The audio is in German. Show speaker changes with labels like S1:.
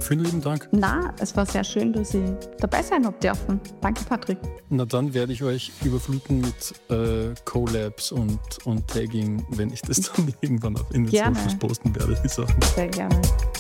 S1: Vielen lieben Dank.
S2: Na, es war sehr schön, dass ich dabei sein habe dürfen. Danke, Patrick.
S1: Na, dann werde ich euch überfluten mit Collabs und Tagging, wenn ich das dann irgendwann in den
S2: Gerne.
S1: Socials posten werde, die Sachen.
S2: Sehr gerne.